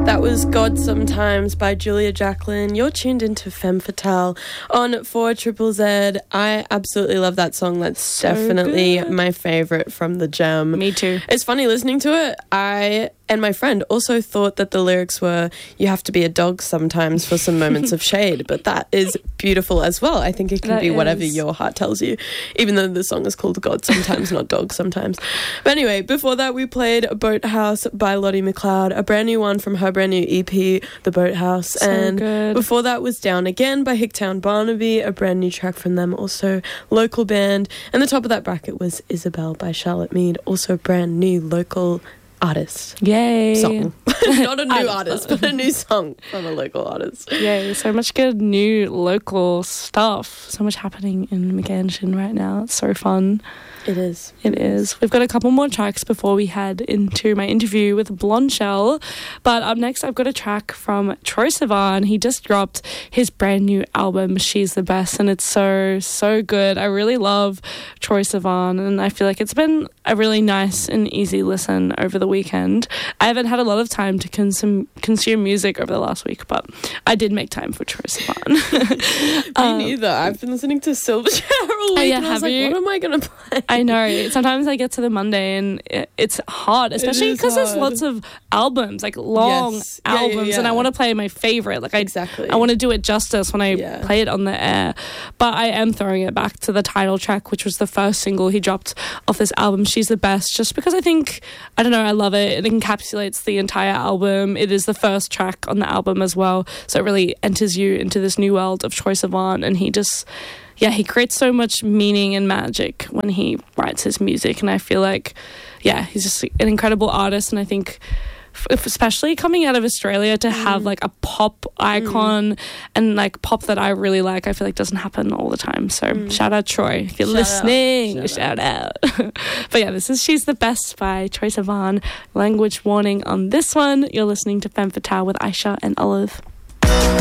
That was God Sometimes by Julia Jacqueline. You're tuned into Femme Fatale on 4ZZZ. I absolutely love that song. That's so definitely good. My favourite from the Gem. Me too. It's funny listening to it. I and my friend also thought that the lyrics were, you have to be a dog sometimes for some moments of shade, but that is beautiful as well. I think it can be whatever your heart tells you, even though the song is called God Sometimes, not Dog Sometimes. But anyway, before that we played Boathouse by Lottie McLeod, a brand new one from her brand new EP, The Boathouse. So and good. Before that was Down Again by Hicktown Barnaby, a brand new track from them, also local band. And the top of that bracket was Isabel by Charlotte Mead, also brand new local artist. Yay. Song. Not a new artist, but a new song from a local artist. Yay. So much good new local stuff. So much happening in McAnshin right now. It's so fun. It is. It is. We've got a couple more tracks before we head into my interview with Blondshell. But up next, I've got a track from Troye Sivan. He just dropped his brand new album, She's the Best, and it's so, so good. I really love Troye Sivan, and I feel like it's been a really nice and easy listen over the weekend. I haven't had a lot of time to consume music over the last week, but I did make time for Troye Sivan. Me neither. I've been listening to Silverchair all week, and I was like, what am I going to play? I know. Sometimes I get to the Monday and it's hard, especially because there's lots of albums, like long albums, and I want to play my favorite. Like I want to do it justice when I play it on the air. But I am throwing it back to the title track, which was the first single he dropped off this album, She's the Best, just because I think, I don't know, I love it. It encapsulates the entire album. It is the first track on the album as well, so it really enters you into this new world of Troye Sivan, and he just... he creates so much meaning and magic when he writes his music, and I feel like, he's just an incredible artist, and I think, especially coming out of Australia, to have like a pop icon and like pop that I really like, I feel like doesn't happen all the time. So shout out Troye, if you're listening, shout out. But this is She's the Best by Troye Sivan. Language warning on this one. You're listening to Femme Fatale with Aisha and Olive.